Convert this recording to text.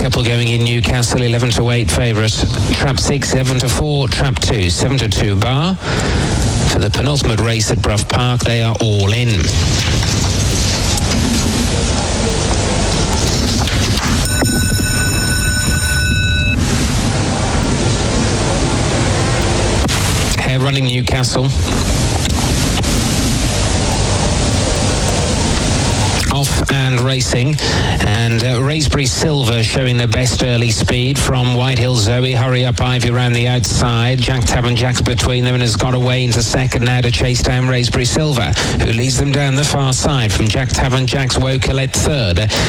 couple going in Newcastle, 11 to 8 favourites. Trap 6, 7 to 4. Trap 2, 7 to 2 bar. For the penultimate race at Brough Park, they are all in. Hare running Newcastle. Off and racing, and Raspberry Silver showing the best early speed from Whitehill Zoe. Hurry Up Ivy around the outside. Jack Tavern Jack's between them and has got away into second now to chase down Raspberry Silver, who leads them down the far side from Jack Tavern Jack's Wokalette third.